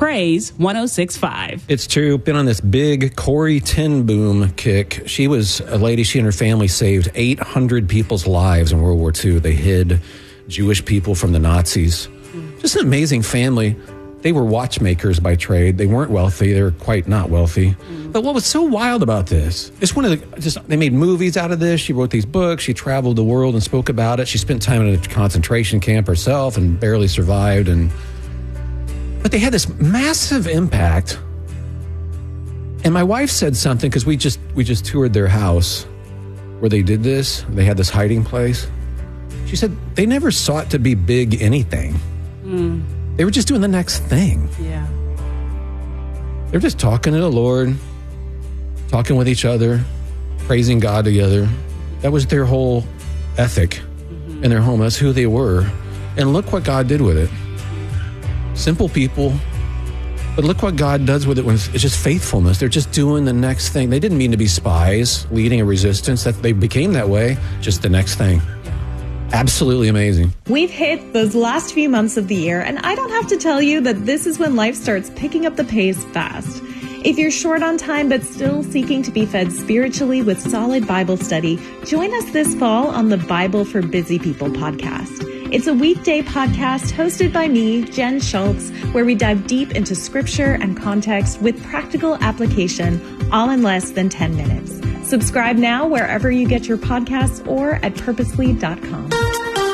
Praise 106.5. It's true. Been on this big Corrie ten Boom kick. She was a lady, she and her family saved 800 people's lives in World War II. They hid Jewish people from the Nazis. Just an amazing family. They were watchmakers by trade. They weren't wealthy. They were quite not wealthy. But what was so wild about this is they made movies out of this. She wrote these books. She traveled the world and spoke about it. She spent time in a concentration camp herself and barely survived. But they had this massive impact. And my wife said something, because we just toured their house where they did this. They had this hiding place. She said they never sought to be big anything. They were just doing the next thing. Yeah. They were just talking to the Lord, talking with each other, praising God together. That was their whole ethic in their home. That's who they were. And look what God did with it. Simple people, but look what God does with it when it's just faithfulness. They're just doing the next thing. They didn't mean to be spies, leading a resistance. That they became that way, just the next thing. Absolutely amazing. We've hit those last few months of the year, and I don't have to tell you that this is when life starts picking up the pace fast. If you're short on time but still seeking to be fed spiritually with solid Bible study, join us this fall on the Bible for Busy People podcast. It's a weekday podcast hosted by me, Jen Schultz, where we dive deep into scripture and context with practical application, all in less than 10 minutes. Subscribe now wherever you get your podcasts or at purposely.com.